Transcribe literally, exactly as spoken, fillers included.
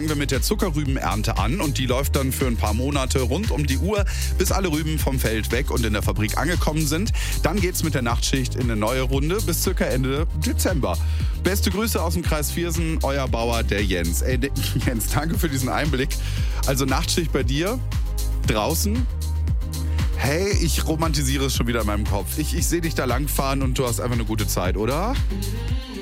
fangen wir mit der Zuckerrübenernte an und die läuft dann für ein paar Monate rund um die Uhr, bis alle Rüben vom Feld weg und in der Fabrik angekommen sind. Dann geht's mit der Nachtschicht in eine neue Runde bis circa Ende Dezember. Beste Grüße aus dem Kreis Viersen, euer Bauer, der Jens. Ey, der, Jens, danke für diesen Einblick. Also Nachtschicht bei dir, draußen. Hey, ich romantisiere es schon wieder in meinem Kopf. Ich, ich sehe dich da langfahren und du hast einfach eine gute Zeit, oder?